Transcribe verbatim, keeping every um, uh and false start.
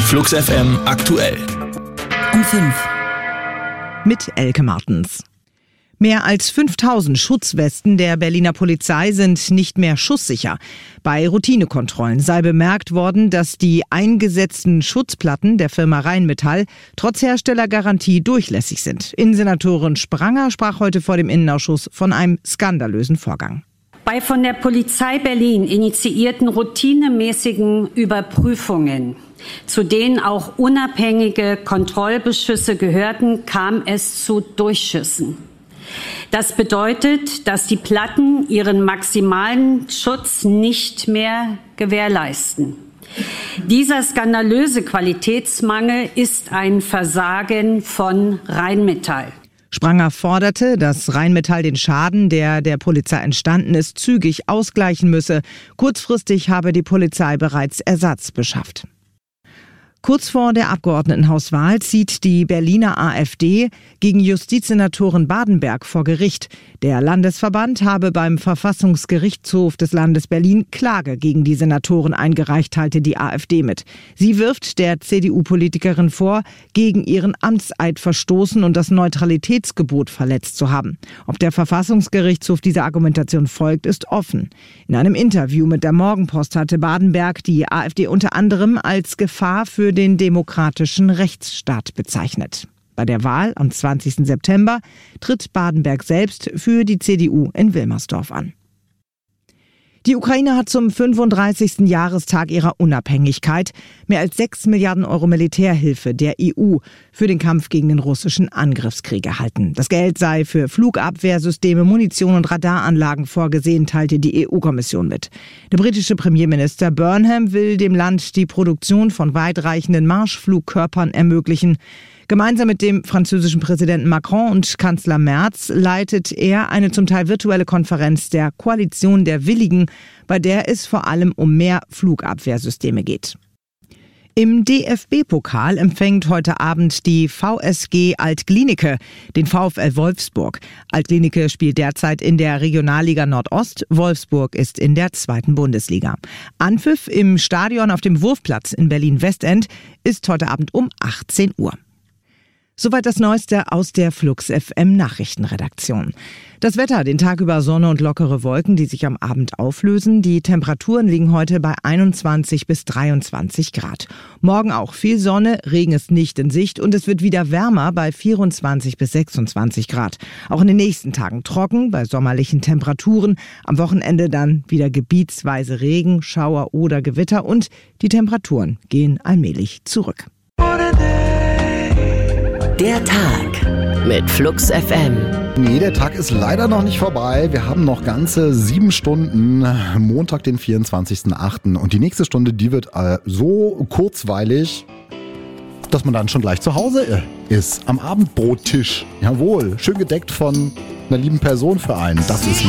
Flux F M aktuell. Um fünf. Mit Elke Martens. Mehr als fünftausend Schutzwesten der Berliner Polizei sind nicht mehr schusssicher. Bei Routinekontrollen sei bemerkt worden, dass die eingesetzten Schutzplatten der Firma Rheinmetall trotz Herstellergarantie durchlässig sind. Innensenatorin Spranger sprach heute vor dem Innenausschuss von einem skandalösen Vorgang. Bei von der Polizei Berlin initiierten routinemäßigen Überprüfungen, zu denen auch unabhängige Kontrollbeschlüsse gehörten, kam es zu Durchschüssen. Das bedeutet, dass die Platten ihren maximalen Schutz nicht mehr gewährleisten. Dieser skandalöse Qualitätsmangel ist ein Versagen von Rheinmetall. Spranger forderte, dass Rheinmetall den Schaden, der der Polizei entstanden ist, zügig ausgleichen müsse. Kurzfristig habe die Polizei bereits Ersatz beschafft. Kurz vor der Abgeordnetenhauswahl zieht die Berliner AfD gegen Justizsenatorin Badenberg vor Gericht. Der Landesverband habe beim Verfassungsgerichtshof des Landes Berlin Klage gegen die Senatorin eingereicht, teilte die AfD mit. Sie wirft der C D U-Politikerin vor, gegen ihren Amtseid verstoßen und das Neutralitätsgebot verletzt zu haben. Ob der Verfassungsgerichtshof dieser Argumentation folgt, ist offen. In einem Interview mit der Morgenpost hatte Badenberg die AfD unter anderem als Gefahr für den demokratischen Rechtsstaat bezeichnet. Bei der Wahl am zwanzigsten September tritt Badenberg selbst für die C D U in Wilmersdorf an. Die Ukraine hat zum fünfunddreißigsten Jahrestag ihrer Unabhängigkeit mehr als sechs Milliarden Euro Militärhilfe der E U für den Kampf gegen den russischen Angriffskrieg erhalten. Das Geld sei für Flugabwehrsysteme, Munition und Radaranlagen vorgesehen, teilte die E U-Kommission mit. Der britische Premierminister Burnham will dem Land die Produktion von weitreichenden Marschflugkörpern ermöglichen. Gemeinsam mit dem französischen Präsidenten Macron und Kanzler Merz leitet er eine zum Teil virtuelle Konferenz der Koalition der Willigen, bei der es vor allem um mehr Flugabwehrsysteme geht. Im D F B-Pokal empfängt heute Abend die V S G Alt-Glienicke den VfL Wolfsburg. Alt-Glienicke spielt derzeit in der Regionalliga Nordost, Wolfsburg ist in der zweiten Bundesliga. Anpfiff im Stadion auf dem Wurfplatz in Berlin-Westend ist heute Abend um achtzehn Uhr. Soweit das Neueste aus der Flux F M Nachrichtenredaktion. Das Wetter, den Tag über Sonne und lockere Wolken, die sich am Abend auflösen. Die Temperaturen liegen heute bei einundzwanzig bis dreiundzwanzig Grad. Morgen auch viel Sonne, Regen ist nicht in Sicht und es wird wieder wärmer bei vierundzwanzig bis sechsundzwanzig Grad. Auch in den nächsten Tagen trocken bei sommerlichen Temperaturen. Am Wochenende dann wieder gebietsweise Regen, Schauer oder Gewitter und die Temperaturen gehen allmählich zurück. Der Tag mit Flux F M. Nee, der Tag ist leider noch nicht vorbei. Wir haben noch ganze sieben Stunden, Montag, den vierundzwanzigsten achten Und die nächste Stunde, die wird äh, so kurzweilig, dass man dann schon gleich zu Hause ist. Am Abendbrottisch. Jawohl, schön gedeckt von einer lieben Person für einen. Das ist